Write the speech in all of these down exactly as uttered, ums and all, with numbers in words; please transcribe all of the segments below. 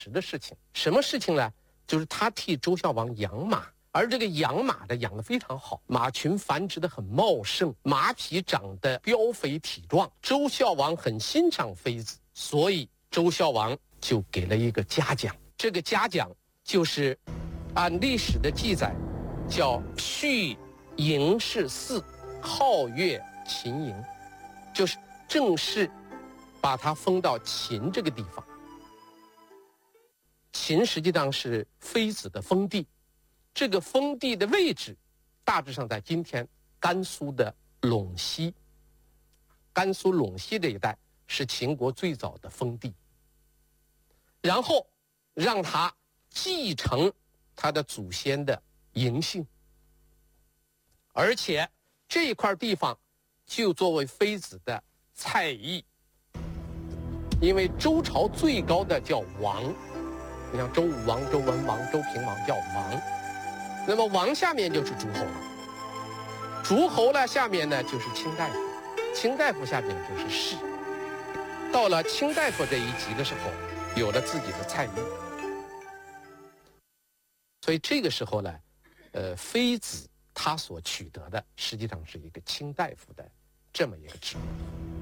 的事情。什么事情呢？就是他替周孝王养马，而这个养马的养得非常好，马群繁殖得很茂盛，马匹长得膘肥体壮。周孝王很欣赏妃子，所以周孝王就给了一个嘉奖。这个嘉奖就是按历史的记载叫续营氏嗣，号越秦营，就是正式把他封到秦这个地方。秦实际上是妃子的封地，这个封地的位置大致上在今天甘肃的陇西。甘肃陇西这一带是秦国最早的封地，然后让他继承他的祖先的嬴姓，而且这块地方就作为妃子的蔡邑。因为周朝最高的叫王，你像周武王、周文王、周平王叫王，那么王下面就是诸侯了，诸侯呢下面呢就是卿大夫，卿大夫下面就是士。到了卿大夫这一级的时候，有了自己的蔡邑，所以这个时候呢，呃，妃子她所取得的实际上是一个卿大夫的这么一个职位。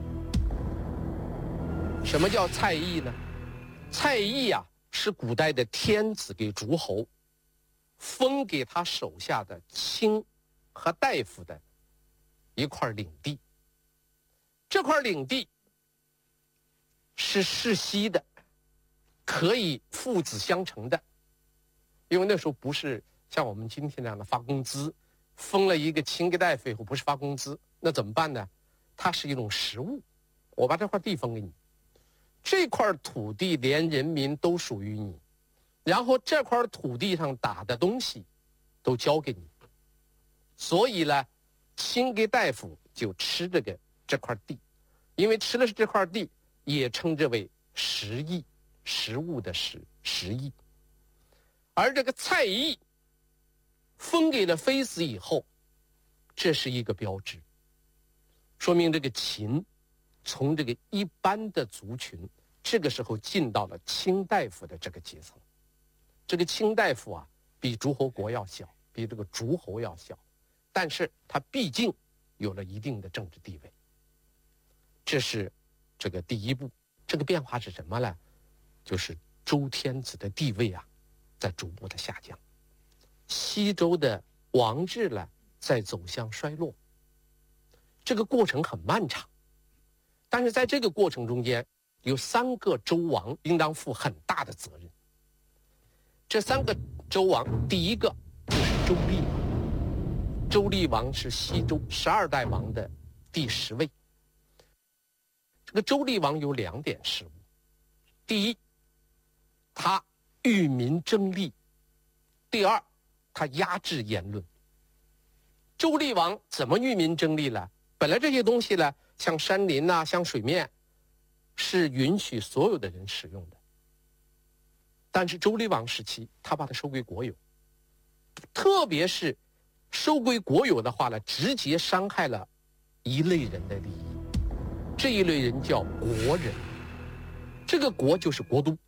什么叫蔡邑呢？蔡邑啊，是古代的天子给诸侯封给他手下的卿和大夫的一块领地。这块领地是世袭的，可以父子相承的。因为那时候不是像我们今天那样的发工资，封了一个卿给大夫以后不是发工资，那怎么办呢？它是一种实物，我把这块地封给你，这块土地连人民都属于你，然后这块土地上打的东西都交给你，所以呢，卿给大夫就吃这个这块地，因为吃的是这块地，也称之为食邑，食物的食，食邑。而这个蔡邑封给了妃子以后，这是一个标志，说明这个秦从这个一般的族群，这个时候进到了卿大夫的这个阶层。这个卿大夫啊，比诸侯国要小，比这个诸侯要小，但是他毕竟有了一定的政治地位。这是这个第一步。这个变化是什么呢？就是周天子的地位啊，在逐步的下降，西周的王制呢，在走向衰落。这个过程很漫长，但是在这个过程中间，有三个周王应当负很大的责任。这三个周王，第一个就是周厉王。周厉王是西周十二代王的第十位。这个周厉王有两点失误：第一，他欲民争利；第二，他压制言论。周厉王怎么欲民争利呢？本来这些东西呢，像山林呐、啊，像水面，是允许所有的人使用的。但是周厉王时期，他把它收归国有，特别是收归国有的话呢，直接伤害了一类人的利益。这一类人叫国人，这个国就是国都。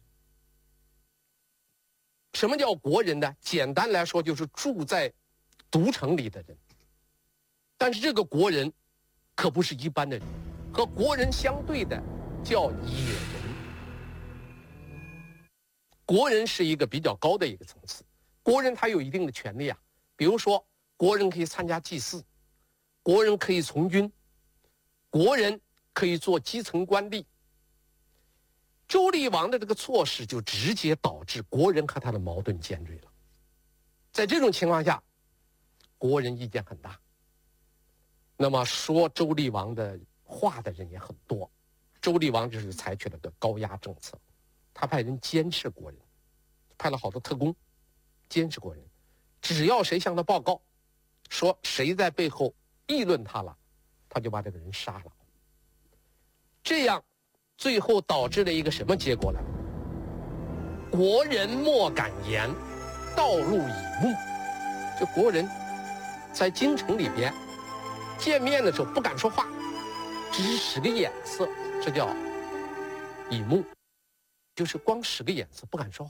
什么叫国人呢？简单来说，就是住在都城里的人。但是这个国人可不是一般的人，和国人相对的叫野人。国人是一个比较高的一个层次，国人他有一定的权利啊，比如说国人可以参加祭祀，国人可以从军，国人可以做基层官吏。周厉王的这个措施就直接导致国人和他的矛盾尖锐了。在这种情况下，国人意见很大，那么说周厉王的话的人也很多。周厉王就是采取了个高压政策，他派人监视国人，派了好多特工监视国人，只要谁向他报告说谁在背后议论他了，他就把这个人杀了。这样最后导致了一个什么结果呢？国人莫敢言，道路以目。就国人在京城里边见面的时候不敢说话，只是使个眼色，这叫以目。 就是光使个眼色，不敢说话。